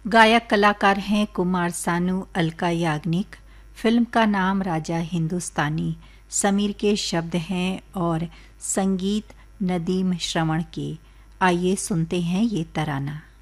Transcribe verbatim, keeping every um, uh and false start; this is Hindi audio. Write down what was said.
गायक कलाकार हैं कुमार सानू, अलका याग्निक। फिल्म का नाम राजा हिंदुस्तानी। समीर के शब्द हैं और संगीत नदीम श्रवण के। आइए सुनते हैं ये तराना।